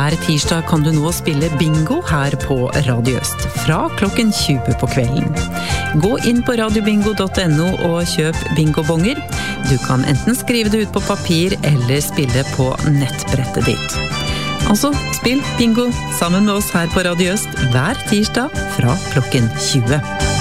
Hver tirsdag kan du nå spille bingo her på Radio Øst, fra klokken 20 på kvelden. Gå inn på radiobingo.no og kjøp bingobonger. Du kan enten skrive det ut på papir eller spille på nettbrettet ditt. Altså, spill bingo sammen med oss her på Radio Øst hver tirsdag fra klokken 20.